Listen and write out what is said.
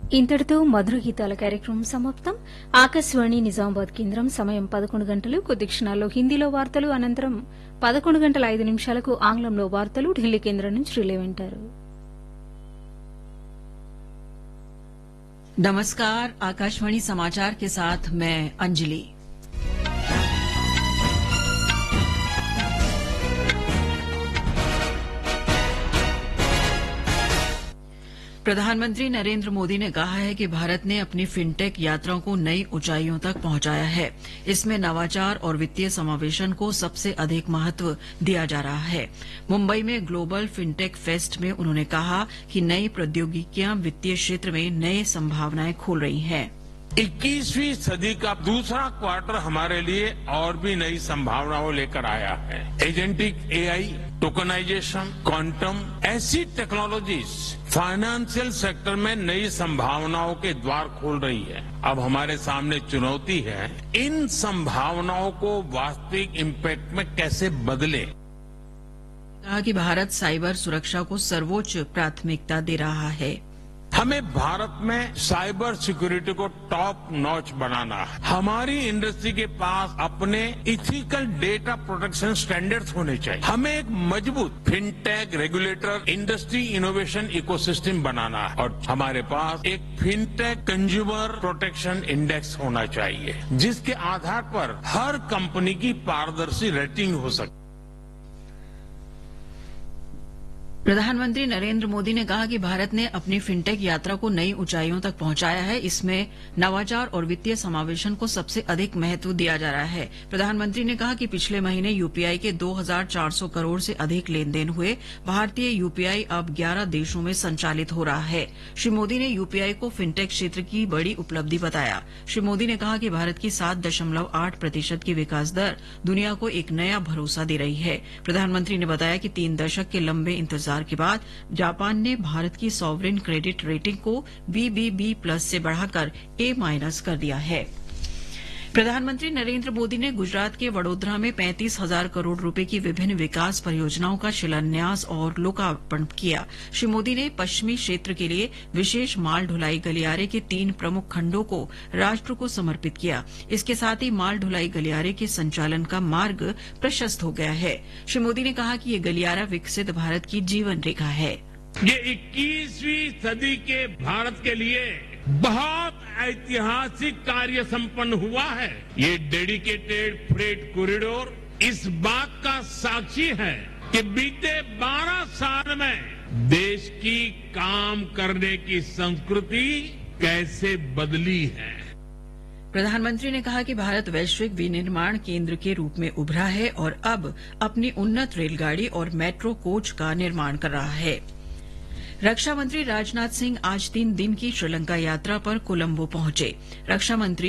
ఇంతటితో మధుర గీతాల కార్యక్రమం సమాప్తం. ఆకాశవాణి నిజామాబాద్ కేంద్రం సమయం 11 గంటలు. కొద్ది క్షణాల్లో హిందీలో వార్తలు, అనంతరం 11 గంటల 5 నిమిషాలకు ఆంగ్లంలో వార్తలు ఢిల్లీ కేంద్రం నుంచి రిలే వింటారు. नमस्कार, आकाशवाणी समाचार के साथ मैं अंजलि। प्रधानमंत्री नरेंद्र मोदी ने कहा है कि भारत ने अपनी फिनटेक यात्राओं को नई ऊंचाइयों तक पहुंचाया है। इसमें नवाचार और वित्तीय समावेशन को सबसे अधिक महत्व दिया जा रहा है। मुंबई में ग्लोबल फिनटेक फेस्ट में उन्होंने कहा कि नई प्रौद्योगिकियां वित्तीय क्षेत्र में नई संभावनाएं खोल रही हैं। 21वीं सदी का दूसरा क्वार्टर हमारे लिए और भी नई संभावनाओं लेकर आया है। एजेंटिक एआई, टोकनाइजेशन, क्वांटम, ऐसी टेक्नोलॉजीज फाइनेंशियल सेक्टर में नई संभावनाओं के द्वार खोल रही है। अब हमारे सामने चुनौती है इन संभावनाओं को वास्तविक इम्पैक्ट में कैसे बदले। कहा कि भारत साइबर सुरक्षा को सर्वोच्च प्राथमिकता दे रहा है। हमें भारत में साइबर सिक्योरिटी को टॉप नॉच बनाना है। हमारी इंडस्ट्री के पास अपने इथिकल डेटा प्रोटेक्शन स्टैंडर्ड्स होने चाहिए। हमें एक मजबूत fintech regulator industry innovation ecosystem बनाना है और हमारे पास एक फिनटेक कंज्यूमर प्रोटेक्शन इंडेक्स होना चाहिए, जिसके आधार पर हर कंपनी की पारदर्शी रेटिंग हो सके। प्रधानमंत्री नरेंद्र मोदी ने कहा कि भारत ने अपनी फिनटेक यात्रा को नई ऊंचाइयों तक पहुंचाया है। इसमें नवाचार और वित्तीय समावेशन को सबसे अधिक महत्व दिया जा रहा है। प्रधानमंत्री ने कहा कि पिछले महीने यूपीआई के 2400 करोड़ से अधिक लेन देन हुए। भारतीय यूपीआई अब 11 देशों में संचालित हो रहा है। श्री मोदी ने यूपीआई को फिनटेक क्षेत्र की बड़ी उपलब्धि बताया। श्री मोदी ने कहा कि भारत की 7.8% की विकास दर दुनिया को एक नया भरोसा दे रही है। प्रधानमंत्री ने बताया कि 3 दशक के लंबे इंतजार के बाद जापान ने भारत की सॉवरेन क्रेडिट रेटिंग को BBB+ से बढ़ाकर A- कर दिया है। प्रधानमंत्री नरेंद्र मोदी ने गुजरात के वडोदरा में 35,000 करोड़ रुपए की विभिन्न विकास परियोजनाओं का शिलान्यास और लोकार्पण किया। श्री मोदी ने पश्चिमी क्षेत्र के लिए विशेष माल ढुलाई गलियारे के 3 प्रमुख खंडों को राष्ट्र को समर्पित किया। इसके साथ ही माल ढुलाई गलियारे के संचालन का मार्ग प्रशस्त हो गया है। श्री मोदी ने कहा कि ये गलियारा विकसित भारत की जीवन रेखा है। ये 21वीं सदी के भारत के लिए बहुत ऐतिहासिक कार्य संपन्न हुआ है। ये डेडिकेटेड फ्रेट कॉरिडोर इस बात का साक्षी है कि बीते 12 साल में देश की काम करने की संस्कृति कैसे बदली है। प्रधानमंत्री ने कहा कि भारत वैश्विक विनिर्माण केंद्र के रूप में उभरा है और अब अपनी उन्नत रेलगाड़ी और मेट्रो कोच का निर्माण कर रहा है। रक्षा मंत्री राजनाथ सिंह आज 3 दिन की श्रीलंका यात्रा पर कोलंबो पहुंचे। रक्षा मंत्री